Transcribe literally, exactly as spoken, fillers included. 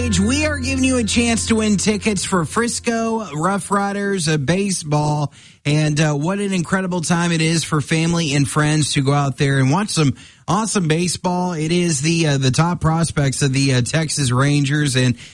Gage, we are giving you a chance to win tickets for Frisco Rough Riders uh, baseball. And uh, what an incredible time it is for family and friends to go out there and watch some awesome baseball. It is the uh, the top prospects of the uh, Texas Rangers, and